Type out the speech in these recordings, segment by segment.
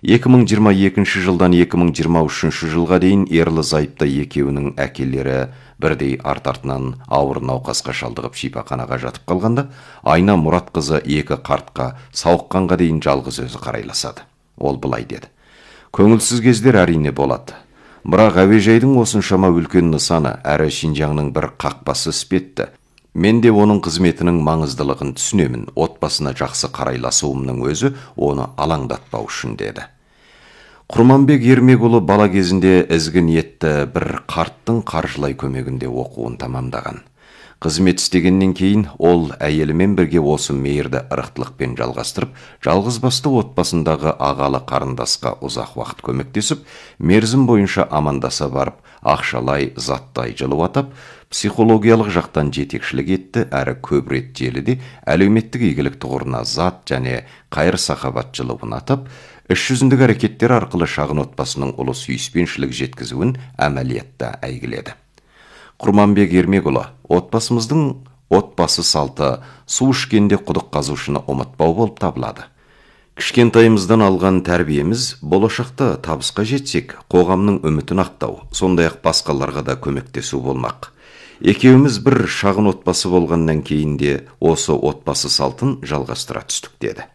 2022 жылдан 2023 жылға дейін ерлі-зайыпты екеуінің әкелері бірдей арт-артынан ауыр науқасқа шалдығып шипаханаға жатып қалғанда, Айна Мұратқызы екі қартқа сауыққанға дейін жалғыз өзі қарайласады. Ол былай деді: көңілсіз кездер әрине болады. Бірақ әуежайдың осыншама үлкен нысаны әрі Шинжаңның бір қақпасы іспетті. Мен де оның қызметінің маңыздылығын түсінемін. Отбасына жақсы қарайласуымның өзі оны алаңдатпау үшін, деді. Құрманбек Ермекұлы бала кезінде ізгі ниетті бір қарттың қаржылай көмегінде оқуын тамамдаған. Қызмет істегеннен кейін ол әйелімен бірге осы мейірді ырықтылықпен жалғастырып, жалғызбасты отбасындағы ағалы қарындасқа ұзақ уақыт көмектесіп, мерзім бойынша амандаса барып, ақшалай, заттай жылуатап, психологиялық жақтан жетекшілік етті, әрі көп рет желіде әлеуметтік игілік тұғырына зат және қайыр сахабат жылуын атап, іс жүзіндік әрекеттер арқылы шағын отбасының ұлы сүйіспеншілік жеткізуін әмәлиятта әйгіледі. Құрманбек Ермекұлы, отбасымыздың отбасы салты су ішкенде құдық қазушыны ұмытпау болып табылады. Кішкентайымыздан алған тәрбиеміз болашақта табысқа жетсек, қоғамның үмітін ақтау, сондай-ақ басқаларға да көмектесу болмақ. Екеуміз бір шағын отбасы болғаннан кейін де осы отбасы салтын жалғастыра түстік, деді.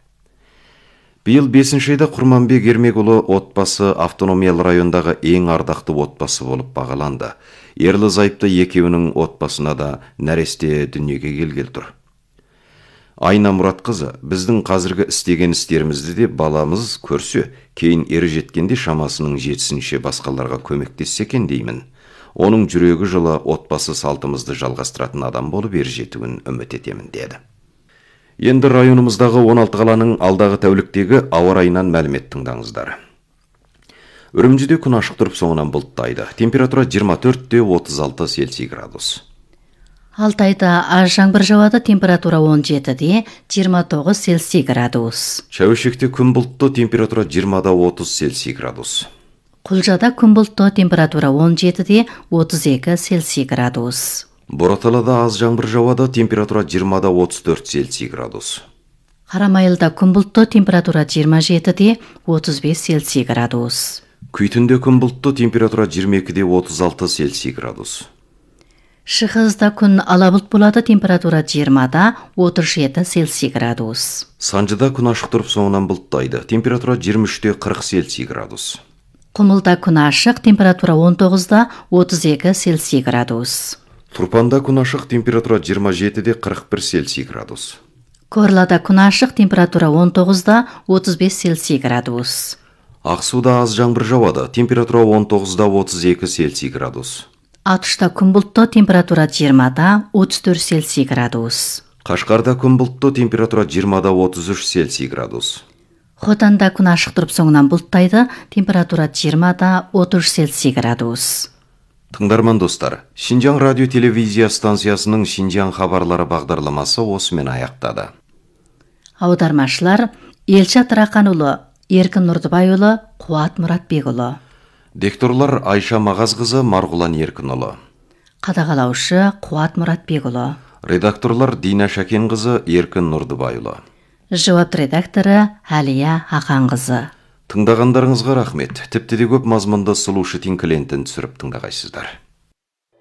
Биыл 5 айда Құрманбек Ермекұлы отбасы автономиялы райондағы ең ардақты отбасы болып бағаланды. Ерлі-зайыпты екеуінің отбасына да нәресте дүниеге келгелі тұр. Айна Мұратқызы, біздің қазіргі істеген істерімізді де баламыз көрсе, кейін ері жеткенде шамасының жетісінше басқаларға көмектессе екен деймін. Оның жүрегі жылы отбасы салтымызды жалғастыратын адам болып ері жетуін үміт етемін, деді. Енді районымыздағы 16 қаланың алдағы тәуліктегі ауа райынан мәлімет тыңдаңыздар. Үрімжіде күн ашық тұрып, соңынан бұлттайды. Температура 24-36 Цельсий градус. Алтайда аз жаңбыр жауады, температура 17-де 29 Цельсий градус. Шәуешекте күн бұлтты, температура 20-30 Цельсий градус. Құлжада күн бұлтты, температура 17-де 32 Цельсий градус. Бораталада аз жаңбыр жауады, температура 20-34 Цельсий градус. Қарамайылда күн бұлтты, температура 27-де 35 Цельсий градус. Күйтінде күн бұлтты, температура 22-де 36 Цельсий градус. Шығызда күн ала бұлт болады, температура 20-да 37 Цельсий градус. Санжыда күн ашық тұрып, соңынан бұлттайды, температура 23-де 40 Цельсий градус. Құмылда күн ашық, температура 19-да 32 Цельсий градус. Тұрпанда күн ашық, температура 27-де 41 Цельсий градус. Корлада күн ашық, температура 19-да 35 Цельсий градус. Ақсуда аз жаңбыр жауады, температура 19-да 32 Цельсий градус. Атышта күн бұлтты, температура 20-да 34 Цельсий градус. Қашқарда күн бұлтты, температура 20-да 33 Цельсий градус. Хотанда күн ашық тұрып, соңынан бұлттайды, температура 20-да 30 Цельсий градус. Тыңдарман достар, Шинжаң радио телевизия станциясының Шинжаң хабарлары бағдарламасы осымен аяқтады. Аудармашылар Елшат Рақанұлы, Еркін Нұрдыбайұлы, Қуат Мұратбекұлы. Дикторлар Айша Мағазқызы, Марғұлан Еркінұлы. Қадағалаушы Қуат Мұратбекұлы. Редакторлар Дина Шәкенқызы, Еркін Нұрдыбайұлы. Жауап редакторы Әлия Ақанқызы. Тыңдағандарыңызға рахмет. Тіпті де көп мазмұнды сұлу шытин клиентін түсіріп тыңдағайсыздар.